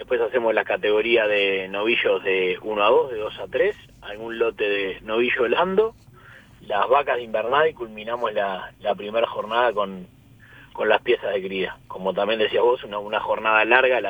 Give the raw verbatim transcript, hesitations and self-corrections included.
después hacemos la categoría de novillos de uno a dos, de dos a tres, algún lote de novillo blando, las vacas de invernada y culminamos la, la primera jornada con, con las piezas de cría. Como también decías vos, una, una jornada larga, la